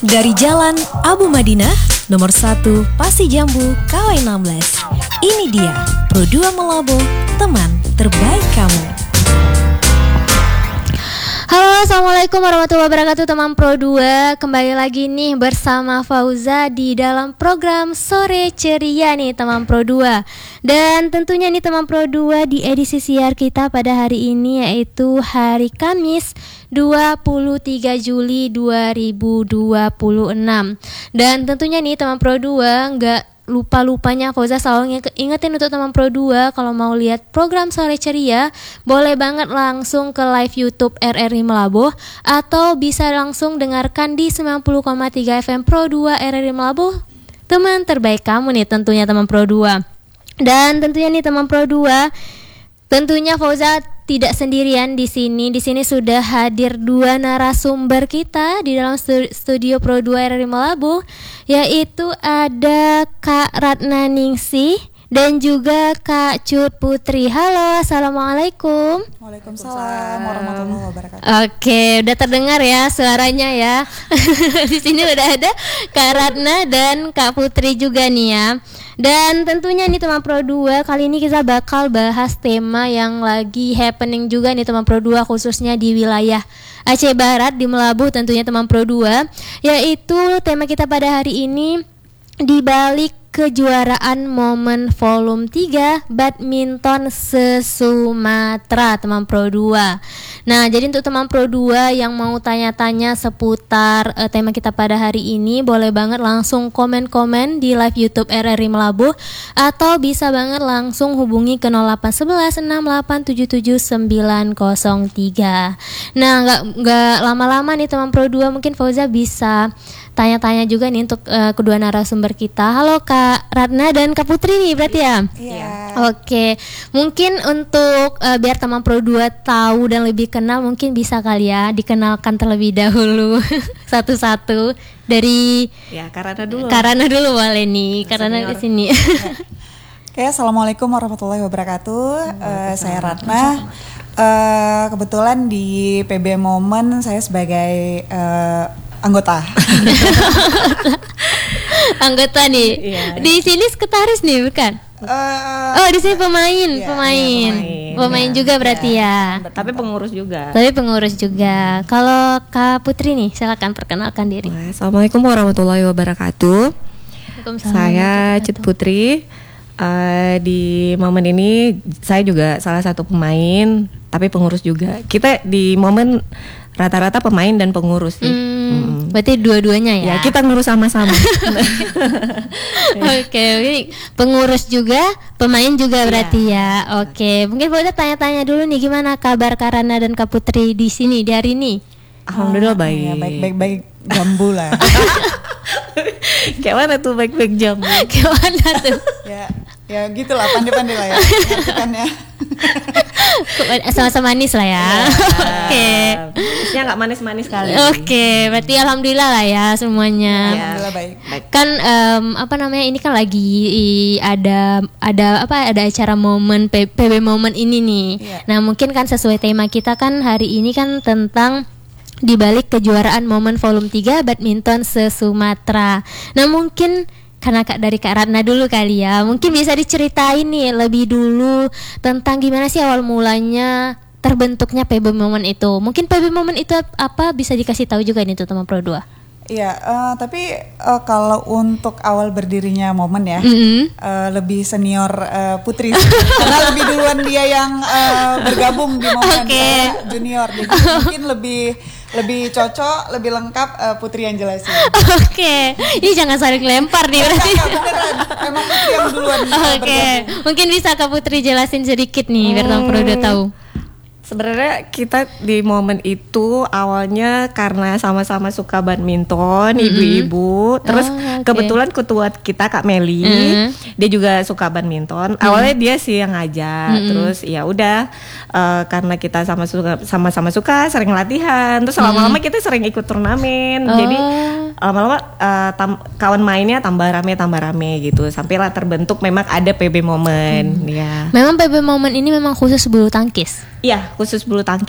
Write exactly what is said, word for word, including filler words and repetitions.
Dari Jalan Abu Madinah, nomor satu Pasi Jambu, K W enam belas. Ini dia Pro dua Melabo, teman terbaik kamu. Halo, assalamualaikum warahmatullahi wabarakatuh teman Pro dua. Kembali lagi nih bersama Fauza di dalam program Sore Ceria nih teman Pro dua. Dan tentunya nih teman Pro dua di edisi siar kita pada hari ini, yaitu hari Kamis dua puluh tiga Juli dua ribu dua puluh enam. Dan tentunya nih teman Pro dua, nggak lupa-lupanya Fauza selalu ingetin untuk teman Pro dua, kalau mau lihat program Sore Ceria boleh banget langsung ke live YouTube R R I Melabo, atau bisa langsung dengarkan di sembilan puluh koma tiga F M Pro dua R R I Melabo, teman terbaik kamu nih tentunya teman Pro dua. Dan tentunya nih teman Pro dua, tentunya Fauza tidak sendirian di sini. Di sini sudah hadir dua narasumber kita di dalam studio Pro dua R R I Melabo, yaitu ada Kak Ratna Ningsih dan juga Kak Cut Putri. Halo, assalamualaikum. Waalaikumsalam warahmatullahi wabarakatuh. Oke, udah terdengar ya suaranya ya. Di sini udah ada Kak Ratna dan Kak Putri juga nih ya. Dan tentunya nih teman Pro dua, kali ini kita bakal bahas tema yang lagi happening juga nih teman Pro dua, khususnya di wilayah Aceh Barat di Melabu tentunya teman Pro dua, yaitu tema kita pada hari ini di balik kejuaraan Momen Volume tiga Badminton se-Sumatera teman Pro dua. Nah, jadi untuk teman Pro dua yang mau tanya-tanya seputar uh, tema kita pada hari ini, boleh banget langsung komen-komen di live YouTube R R I Melabo, atau bisa banget langsung hubungi ke nol delapan satu satu enam delapan tujuh tujuh sembilan nol tiga. Nah, nggak nggak lama-lama nih teman Pro dua, mungkin Fauza bisa tanya-tanya juga nih untuk uh, kedua narasumber kita. Halo Kak Ratna dan Kak Putri nih berarti ya? Iya. Oke, mungkin untuk uh, biar teman Pro dua tahu dan lebih kenal, mungkin bisa kali ya dikenalkan terlebih dahulu satu-satu dari ya Karana dulu. Karana dulu boleh nih, Karana di sini. Oke, assalamualaikum warahmatullahi wabarakatuh. Uh, saya Ratna. Uh, kebetulan di P B Momen saya sebagai uh, anggota. Anggota nih. Iya. Di sini sekretaris nih bukan? Uh, oh, di sini pemain, iya, pemain. Iya, pemain. Pemain ya, juga berarti ya. ya. Tapi pengurus juga. Tapi pengurus juga. Kalau Kak Putri nih, silakan perkenalkan diri. Assalamualaikum warahmatullahi wabarakatuh. Saya Cut Putri. Uh, di momen ini saya juga salah satu pemain, tapi pengurus juga. Kita di momen rata-rata pemain dan pengurus sih. Hmm, hmm. Berarti dua-duanya ya? Ya, kita ngurus sama-sama. Oke, okay, pengurus juga, pemain juga berarti ya. Oke, okay. Mungkin boleh tanya-tanya dulu nih, gimana kabar Karana dan Kak Putri di sini di hari ini? Alhamdulillah baik. Ya, baik-baik jambu lah. Kayak mana tuh baik-baik jambu? Kayak mana tuh? ya, ya gitulah, pandai-pandai lah ya. Ngertikannya. Sama-sama manis lah ya. Oke. Manisnya nggak manis-manis kali. Oke, okay, berarti alhamdulillah lah ya semuanya. Ya, alhamdulillah baik. baik. Kan um, apa namanya, ini kan lagi ada ada apa ada acara momen P B Momen ini nih. Ya. Nah, mungkin kan sesuai tema kita kan hari ini kan tentang di balik kejuaraan Momen Volume tiga Badminton se-Sumatera. Nah, mungkin karena Kak dari Kak Ratna dulu kali ya, mungkin bisa diceritain nih lebih dulu tentang gimana sih awal mulanya terbentuknya P B Momen itu. Mungkin P B Momen itu apa, bisa dikasih tahu juga nih tuh teman Pro dua. Iya, uh, tapi uh, kalau untuk awal berdirinya Momen ya, mm-hmm. uh, lebih senior uh, Putri karena lebih duluan dia yang uh, bergabung di Momen, okay. uh, junior, jadi mungkin lebih lebih cocok, lebih lengkap uh, Putri yang jelasin. Oke, okay. Ini jangan saling lempar nih berarti. Enggak, beneran, emang Putri yang duluan. Oke, okay. Mungkin bisa Kak Putri jelasin sedikit nih, hmm. biar teman Pro dua tahu. Sebenarnya kita di momen itu awalnya karena sama-sama suka badminton, mm-hmm. ibu-ibu. Terus oh, okay. kebetulan ketua kita Kak Meli, mm-hmm. dia juga suka badminton. Mm-hmm. Awalnya dia sih yang ngajak, mm-hmm. terus ya udah uh, karena kita sama suka, sama-sama suka, sering latihan. Terus lama-lama mm-hmm. kita sering ikut turnamen. Oh. Jadi lama-lama uh, tam, kawan mainnya tambah rame tambah rame gitu. Sampailah terbentuk memang ada P B Momen. Mm. Ya. Memang P B Momen ini memang khusus bulu tangkis. Iya, khusus bulu tangkis.